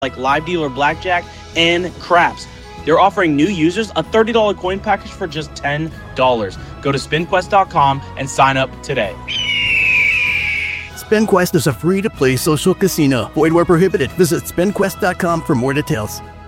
like Live Dealer Blackjack and Craps. They're offering new users a $30 coin package for just $10. Go to SpinQuest.com and sign up today. SpinQuest is a free-to-play social casino. Void where prohibited. Visit SpinQuest.com for more details.